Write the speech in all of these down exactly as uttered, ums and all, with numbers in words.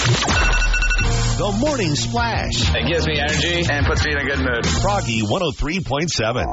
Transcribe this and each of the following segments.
The Morning Splash. It gives me energy and puts me in a good mood. Froggy one oh three point seven.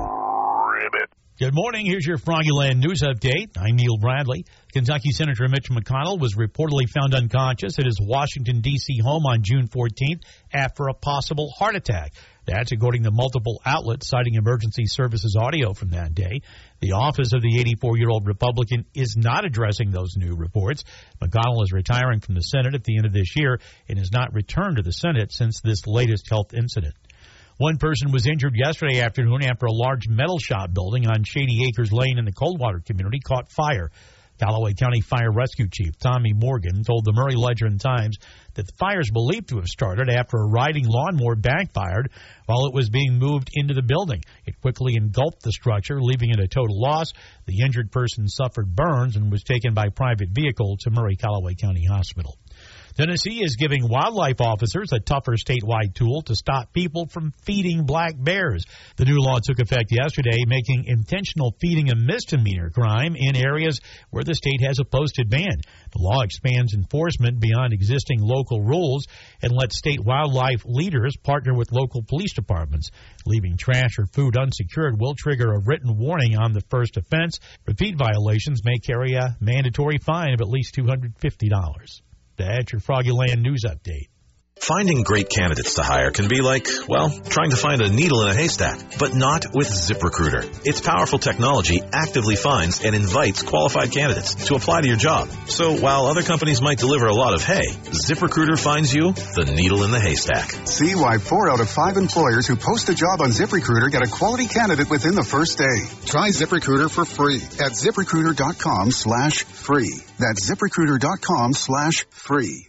Good morning. Here's your Froggyland News Update. I'm Neil Bradley. Kentucky Senator Mitch McConnell was reportedly found unconscious at his Washington, D C home on June fourteenth after a possible heart attack. That's according to multiple outlets citing emergency services audio from that day. The office of the eighty-four-year-old Republican is not addressing those new reports. McConnell is retiring from the Senate at the end of this year and has not returned to the Senate since this latest health incident. One person was injured yesterday afternoon after a large metal shop building on Shady Acres Lane in the Coldwater community caught fire. Callaway County Fire Rescue Chief Tommy Morgan told the Murray Ledger and Times that the fire is believed to have started after a riding lawnmower backfired while it was being moved into the building. It quickly engulfed the structure, leaving it a total loss. The injured person suffered burns and was taken by private vehicle to Murray Callaway County Hospital. Tennessee is giving wildlife officers a tougher statewide tool to stop people from feeding black bears. The new law took effect yesterday, making intentional feeding a misdemeanor crime in areas where the state has a posted ban. The law expands enforcement beyond existing local rules and lets state wildlife leaders partner with local police departments. Leaving trash or food unsecured will trigger a written warning on the first offense. Repeat violations may carry a mandatory fine of at least two hundred fifty dollars. That's your Froggyland News Update. Finding great candidates to hire can be like, well, trying to find a needle in a haystack, but not with ZipRecruiter. Its powerful technology actively finds and invites qualified candidates to apply to your job. So while other companies might deliver a lot of hay, ZipRecruiter finds you the needle in the haystack. See why four out of five employers who post a job on ZipRecruiter get a quality candidate within the first day. Try ZipRecruiter for free at ZipRecruiter.com slash free. That's ZipRecruiter.com slash free.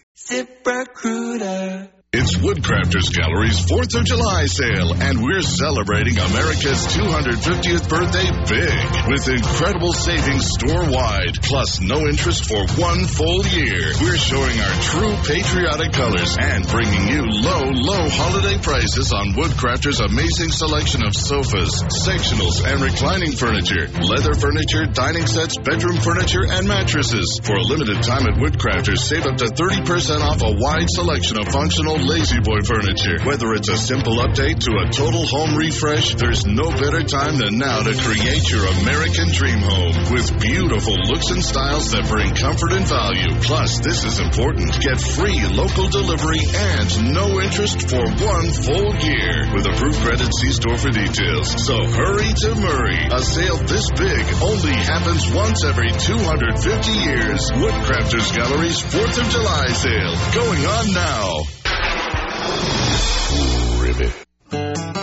ZipRecruiter. It's Woodcrafters Gallery's fourth of July sale, and we're celebrating America's two hundred fiftieth birthday big with incredible savings store-wide, plus no interest for one full year. We're showing our true patriotic colors and bringing you low, low holiday prices on Woodcrafters' amazing selection of sofas, sectionals, and reclining furniture, leather furniture, dining sets, bedroom furniture, and mattresses. For a limited time at Woodcrafters, save up to thirty percent off a wide selection of functional Lazy Boy furniture. Whether it's a simple update to a total home refresh, there's no better time than now to create your American dream home with beautiful looks and styles that bring comfort and value. Plus, this is important. Get free local delivery and no interest for one full year. With approved credit, see store for details. So hurry to Murray. A sale this big only happens once every two hundred fifty years. Woodcrafters Gallery's fourth of July sale. Going on now. Ribbit.